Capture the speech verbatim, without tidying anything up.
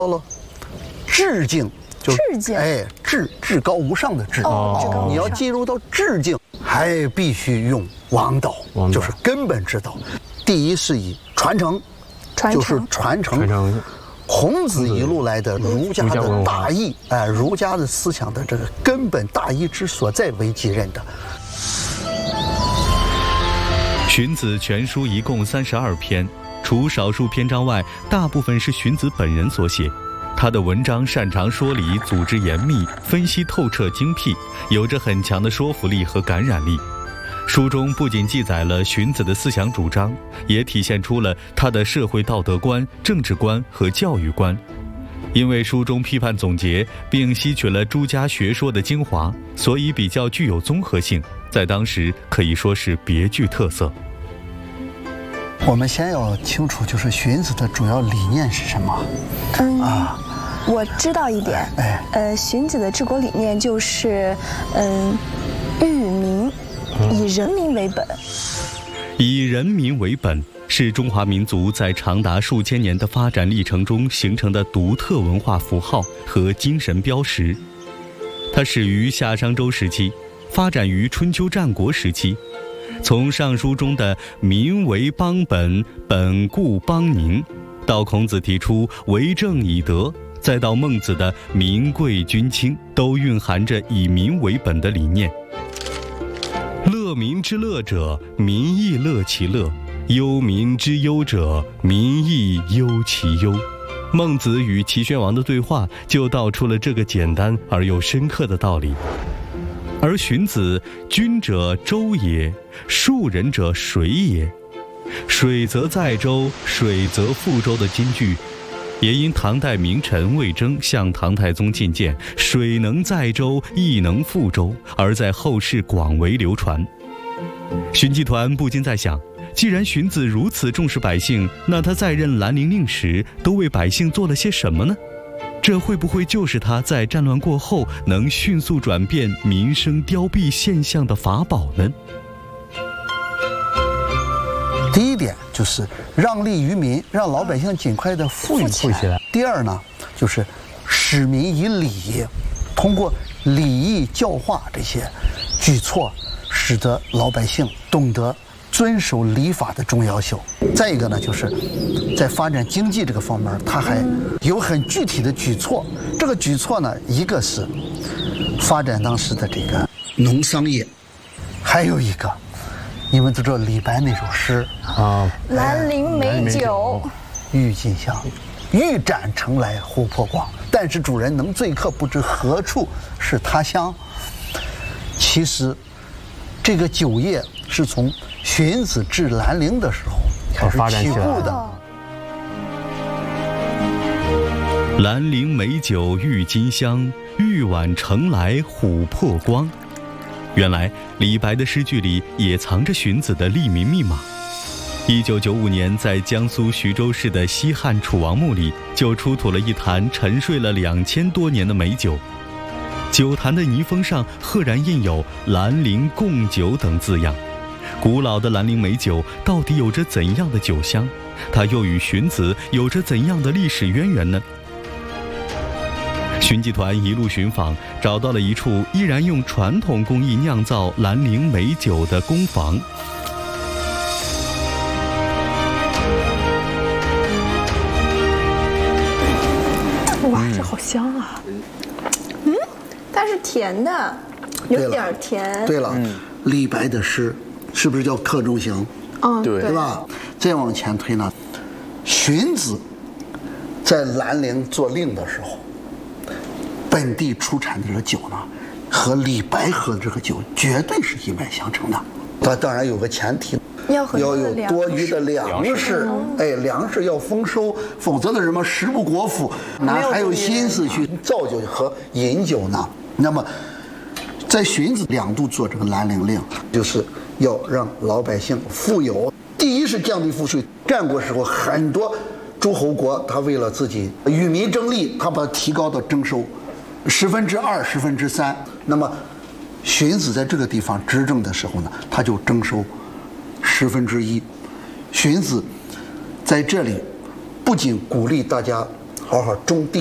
到了至境，就至境， 哎，至至高无上的至。 哦，至高无上。 你要进入到至境，还必须用王导， 王导就是根本之道。第一是以传承， 传承就是传承。 传承孔子一路来的儒家的大义，哎，儒家的思想的这个根本大义之所在为己任的。 荀子全书一共三十二篇，除少数篇章外，大部分是荀子本人所写。他的文章擅长说理，组织严密，分析透彻精辟，有着很强的说服力和感染力。书中不仅记载了荀子的思想主张，也体现出了他的社会道德观、政治观和教育观。因为书中批判总结并吸取了诸家学说的精华，所以比较具有综合性，在当时可以说是别具特色。 我们先要清楚，就是荀子的主要理念是什么？ 嗯啊， 我知道一点。 哎， 呃，荀子的治国理念就是，嗯，育民，以人民为本。 以人民为本是中华民族在长达数千年的发展历程中形成的独特文化符号和精神标识。它始于夏商周时期，发展于春秋战国时期。从尚书中的民为邦本，本固邦宁，到孔子提出为政以德，再到孟子的民贵君轻，都蕴含着以民为本的理念。乐民之乐者，民亦乐其乐；忧民之忧者，民亦忧其忧。孟子与齐宣王的对话就道出了这个简单而又深刻的道理。而荀子君者周也，庶人者水也，水则载舟，水则覆舟的金句，也因唐代名臣魏征向唐太宗进谏，水能载舟，亦能覆舟，而在后世广为流传。荀集团不禁在想，既然荀子如此重视百姓，那他在任兰陵令时都为百姓做了些什么呢？这会不会就是他在战乱过后能迅速转变民生凋敝现象的法宝呢？ 第一点就是让利于民，让老百姓尽快的富裕起来。第二呢，就是使民以礼，通过礼义教化这些举措，使得老百姓懂得遵守礼法的重要性。再一个呢，就是在发展经济这个方面，它还有很具体的举措。这个举措呢，一个是发展当时的这个农商业，还有一个，你们都知道李白那首诗啊， 兰陵美酒， 郁金香，欲斩城来琥珀光，但是主人能醉客，不知何处是他乡。其实，这个酒业是从荀子至兰陵的时候开始起步的。 兰陵美酒郁金香，玉碗盛来琥珀光。原来李白的诗句里也藏着荀子的利民密码。一九九五年，在江苏徐州市的西汉楚王墓里，就出土了一坛沉睡了两千多年的美酒。酒坛的泥封上赫然印有“兰陵贡酒”等字样。古老的兰陵美酒到底有着怎样的酒香？它又与荀子有着怎样的历史渊源呢？荀集团一路寻访，找到了一处依然用传统工艺酿造兰陵美酒的工坊。 哇，这好香啊！嗯，它是甜的，有点甜。 对了，嗯、李白的诗是不是叫客中行？ 嗯， 对， 对吧？再往前推呢，荀子在兰陵做令的时候，本地出产的这个酒呢，和李白喝的这个酒绝对是一脉相承的。它当然有个前提， 要要有多余的粮食，哎，粮食要丰收，否则的什么食不果腹，哪还有心思去造酒和饮酒呢？那么，在荀子两度做这个兰陵令，就是要让老百姓富有。第一是降低赋税，战国时候很多诸侯国，他为了自己与民争利，他把它提高到征收十分之二、十分之三。那么，荀子在这个地方执政的时候呢，他就征收十分之一。荀子在这里不仅鼓励大家而种地。